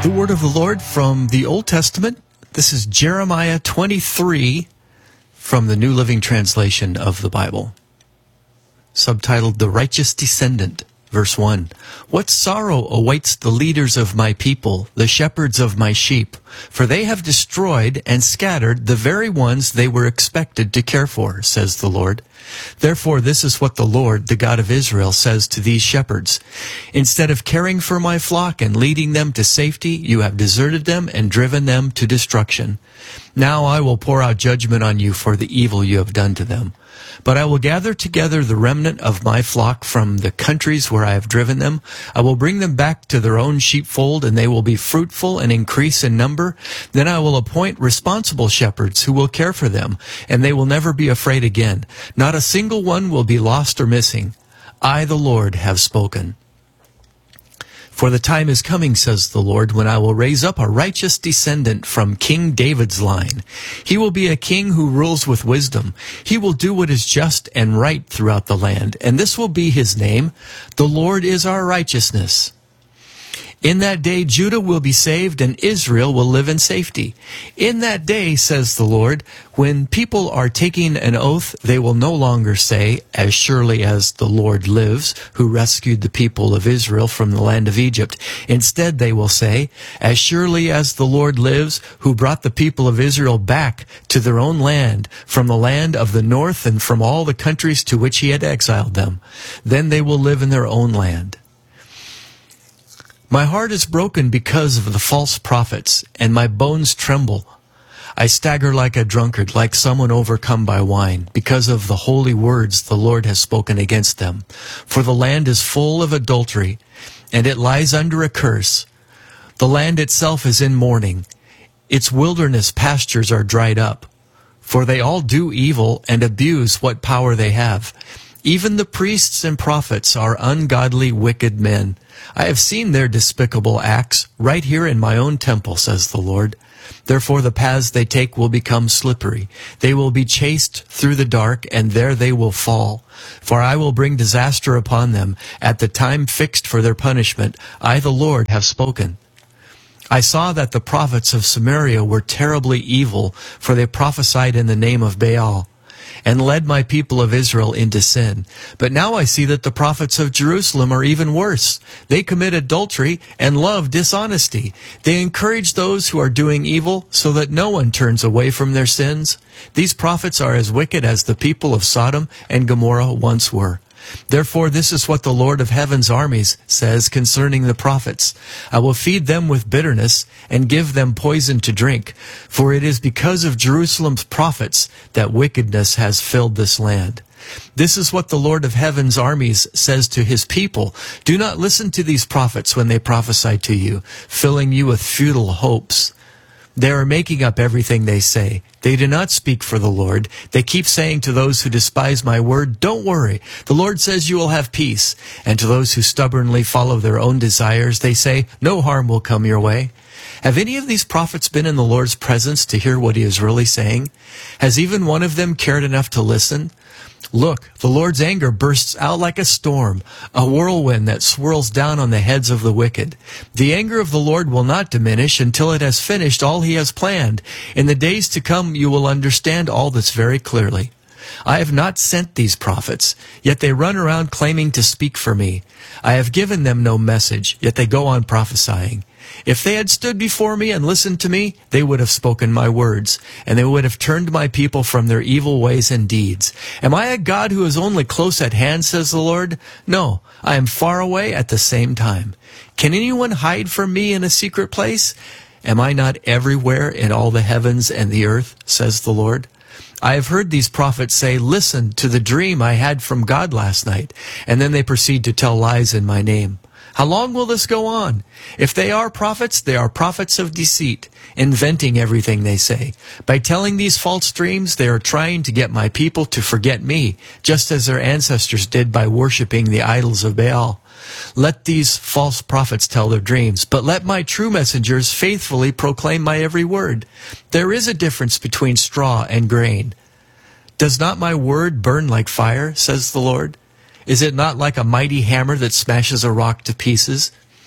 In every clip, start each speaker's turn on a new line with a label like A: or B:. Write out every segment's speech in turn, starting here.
A: The word of the Lord from the Old Testament. This is Jeremiah 23 from the New Living Translation of the Bible. Subtitled, The Righteous Descendant. Verse 1. What sorrow awaits the leaders of my people, the shepherds of my sheep, for they have destroyed and scattered the very ones they were expected to care for, says the Lord. Therefore this is what the Lord, the God of Israel, says to these shepherds. Instead of caring for my flock and leading them to safety, you have deserted them and driven them to destruction. Now I will pour out judgment on you for the evil you have done to them. But I will gather together the remnant of my flock from the countries where I have driven them. I will bring them back to their own sheepfold, and they will be fruitful and increase in number. Then I will appoint responsible shepherds who will care for them, and they will never be afraid again. Not a single one will be lost or missing. I, the Lord, have spoken. For the time is coming, says the Lord, when I will raise up a righteous descendant from King David's line. He will be a king who rules with wisdom. He will do what is just and right throughout the land, and this will be his name. The Lord is our righteousness. In that day Judah will be saved, and Israel will live in safety. In that day, says the Lord, when people are taking an oath, they will no longer say, as surely as the Lord lives, who rescued the people of Israel from the land of Egypt. Instead, they will say, as surely as the Lord lives, who brought the people of Israel back to their own land, from the land of the north and from all the countries to which he had exiled them. Then they will live in their own land. My heart is broken because of the false prophets, and my bones tremble. I stagger like a drunkard, like someone overcome by wine, because of the holy words the Lord has spoken against them. For the land is full of adultery, and it lies under a curse. The land itself is in mourning. Its wilderness pastures are dried up. For they all do evil and abuse what power they have. Even the priests and prophets are ungodly, wicked men. I have seen their despicable acts right here in my own temple, says the Lord. Therefore the paths they take will become slippery. They will be chased through the dark, and there they will fall. For I will bring disaster upon them at the time fixed for their punishment. I, the Lord, have spoken. I saw that the prophets of Samaria were terribly evil, for they prophesied in the name of Baal, and led my people of Israel into sin. But now I see that the prophets of Jerusalem are even worse. They commit adultery and love dishonesty. They encourage those who are doing evil so that no one turns away from their sins. These prophets are as wicked as the people of Sodom and Gomorrah once were. Therefore this is what the Lord of heaven's armies says concerning the prophets. I will feed them with bitterness and give them poison to drink, for it is because of Jerusalem's prophets that wickedness has filled this land. This is what the Lord of heaven's armies says to his people. Do not listen to these prophets when they prophesy to you, filling you with futile hopes. They are making up everything they say. They do not speak for the Lord. They keep saying to those who despise my word, don't worry. The Lord says you will have peace. And to those who stubbornly follow their own desires, they say, no harm will come your way. Have any of these prophets been in the Lord's presence to hear what he is really saying? Has even one of them cared enough to listen? Look, the Lord's anger bursts out like a storm, a whirlwind that swirls down on the heads of the wicked. The anger of the Lord will not diminish until it has finished all he has planned. In the days to come you will understand all this very clearly. I have not sent these prophets, yet they run around claiming to speak for me. I have given them no message, yet they go on prophesying. If they had stood before me and listened to me, they would have spoken my words, and they would have turned my people from their evil ways and deeds. Am I a God who is only close at hand, says the Lord? No, I am far away at the same time. Can anyone hide from me in a secret place? Am I not everywhere in all the heavens and the earth, says the Lord? I have heard these prophets say, listen to the dream I had from God last night, and then they proceed to tell lies in my name. How long will this go on? If they are prophets of deceit, inventing everything they say. By telling these false dreams, they are trying to get my people to forget me, just as their ancestors did by worshiping the idols of Baal. Let these false prophets tell their dreams, but let my true messengers faithfully proclaim my every word. There is a difference between straw and grain. Does not my word burn like fire, says the Lord? Is it not like a mighty hammer that smashes a rock to pieces?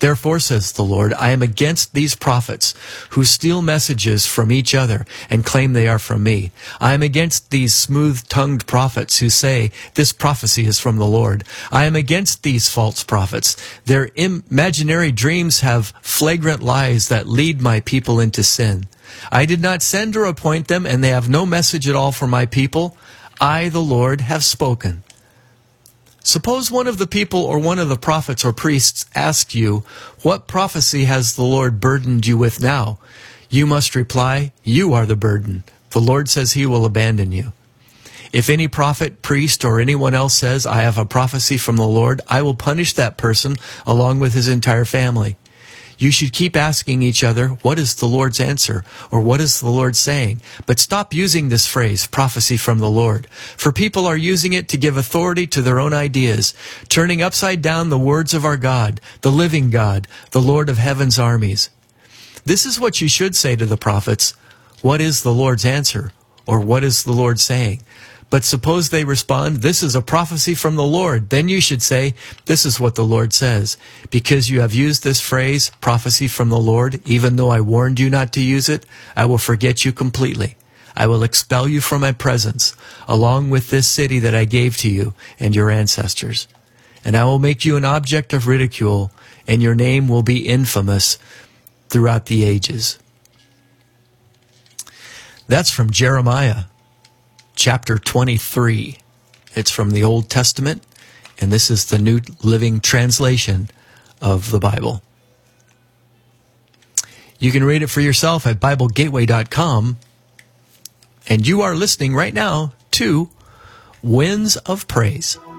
A: Therefore, says the Lord, I am against these prophets who steal messages from each other and claim they are from me. I am against these smooth-tongued prophets who say, this prophecy is from the Lord. I am against these false prophets. Their imaginary dreams have flagrant lies that lead my people into sin. I did not send or appoint them, and they have no message at all for my people. I, the Lord, have spoken. Suppose one of the people or one of the prophets or priests asked you, what prophecy has the Lord burdened you with now? You must reply, you are the burden. The Lord says he will abandon you. If any prophet, priest, or anyone else says, I have a prophecy from the Lord, I will punish that person along with his entire family. You should keep asking each other, what is the Lord's answer? Or what is the Lord saying? But stop using this phrase, prophecy from the Lord. For people are using it to give authority to their own ideas, turning upside down the words of our God, the living God, the Lord of heaven's armies. This is what you should say to the prophets. What is the Lord's answer? Or what is the Lord saying? But suppose they respond, this is a prophecy from the Lord. Then you should say, this is what the Lord says. Because you have used this phrase, prophecy from the Lord, even though I warned you not to use it, I will forget you completely. I will expel you from my presence, along with this city that I gave to you and your ancestors. And I will make you an object of ridicule, and your name will be infamous throughout the ages. That's from Jeremiah. Chapter 23. It's from the Old Testament, and this is the New Living Translation of the Bible. You can read it for yourself at BibleGateway.com, and you are listening right now to Winds of Praise.